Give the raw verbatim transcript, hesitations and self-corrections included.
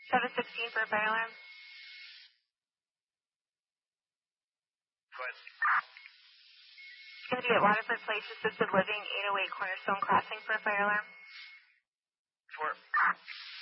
seven sixteen for a fire alarm. Go ahead. It's going to be at Waterford Place Assisted Living, eight oh eight Cornerstone Crossing for a fire alarm. Four.